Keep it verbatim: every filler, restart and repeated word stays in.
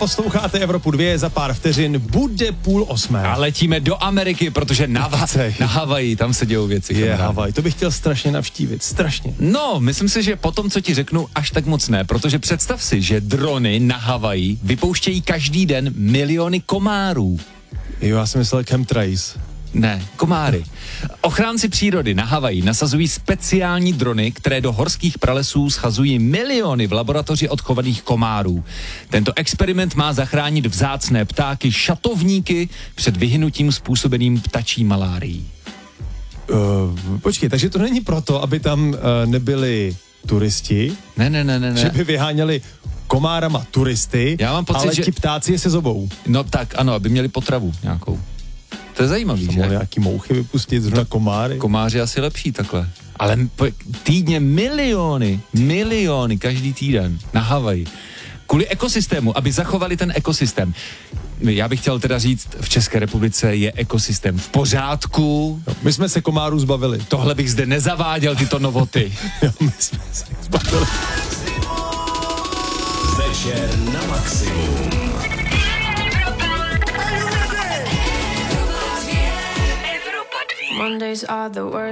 posloucháte Evropu dva, za pár vteřin bude půl osmé. A letíme do Ameriky, protože na, Va- na Havaji, tam se dějou věci. Je Havaj, to bych chtěl strašně navštívit, strašně. No, myslím si, že potom, co ti řeknu, až tak moc ne, protože představ si, že drony na Havaji vypouštějí každý den miliony komárů. Jo, já jsem myslel chemtrails. Ne, komáry. Ochránci přírody na Havaji nasazují speciální drony, které do horských pralesů schazují miliony v laboratoři odchovaných komárů. Tento experiment má zachránit vzácné ptáky šatovníky před vyhynutím způsobeným ptačí malárií. Uh, počkej, takže to není proto, aby tam uh, nebyli turisti? Ne, ne, ne, ne, ne. Že by vyháněli komárama turisty, Já mám pocit, ale že... ti ptáci je se zobou. No tak, ano, aby měli potravu nějakou. To je zajímavý, že? Mohli nějaký mouchy vypustit, zrovna komáry. Komáři asi lepší takhle. Ale týdně miliony, miliony každý týden na Havaji. Kvůli ekosystému, aby zachovali ten ekosystém. Já bych chtěl teda říct, v České republice je ekosystém v pořádku. No, my jsme se komárů zbavili. Tohle bych zde nezaváděl, tyto novoty. Jo, my jsme se zbavili. Večer na maximum. Mondays are the worst.